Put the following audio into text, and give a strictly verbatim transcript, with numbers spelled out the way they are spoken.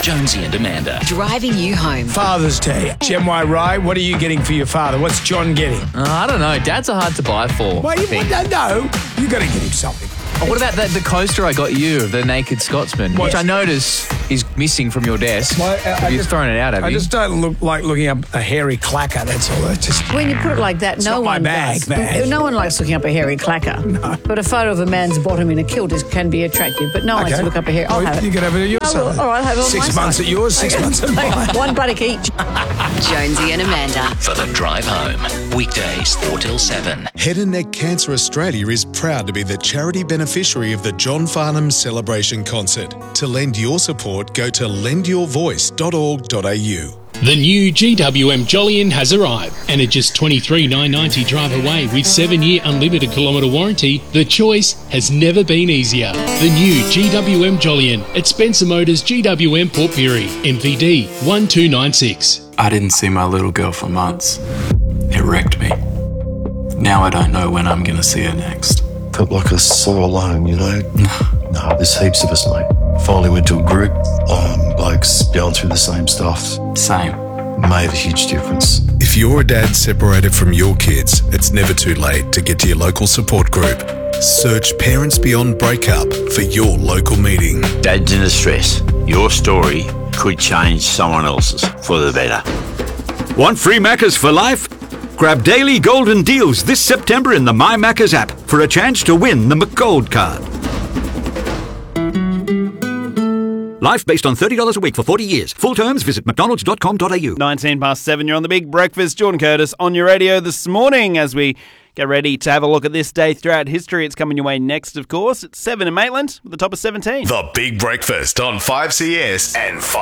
Jonesy and Amanda. Driving you home. Father's Day. Gen Y Rye, what are you getting for your father? What's John getting? Uh, I don't know. Dads are hard to buy for. Well, I you think. no, no, you got to get him something. Oh, what about the, the coaster I got you of the Naked Scotsman, What? which I notice is missing from your desk. Well, I- I You've just- thrown it out, have I you? just don't look like looking up a hairy clacker. That's all. It's just When you put it like that, no not my one bag, does. bag. No one likes looking up a hairy clacker. No. But a photo of a man's bottom in a kilt is, can be attractive. But no one likes to look up a hair. I'll Well, have it. You can have it at your Oh, side. well, all right, have it on Six my months side. at yours, six Okay. months at mine. One buttock each. Jonesy and Amanda. For the drive home. Weekdays four till seven. Head and Neck Cancer Australia is proud to be the charity beneficiary of the John Farnham Celebration Concert. To lend your support, go to lend your voice dot org dot a u. The new G W M Jolyon has arrived, and at just twenty-three thousand nine hundred ninety drive away with seven-year unlimited kilometre warranty, the choice has never been easier. The new G W M Jolyon at Spencer Motors G W M Port Pirie, M V D one two nine six. I didn't see my little girl for months. It wrecked me. Now I don't know when I'm going to see her next. Felt like I was so alone, you know? No, there's heaps of us, mate. Finally went to a group, um, blokes going through the same stuff. Same. Made a huge difference. If you're a dad separated from your kids, it's never too late to get to your local support group. Search Parents Beyond Breakup for your local meeting. Dads in distress. Your story could change someone else's for the better. Want free Maccas for life? Grab daily golden deals this September in the My Maccas app for a chance to win the McGold card. Life based on thirty dollars a week for forty years. Full terms, visit mcdonalds dot com dot a u. nineteen past seven, you're on the Big Breakfast. Jordan Curtis on your radio this morning as we get ready to have a look at this day throughout history. It's coming your way next, of course. It's seven in Maitland with the top of seventeen. The Big Breakfast on five C S and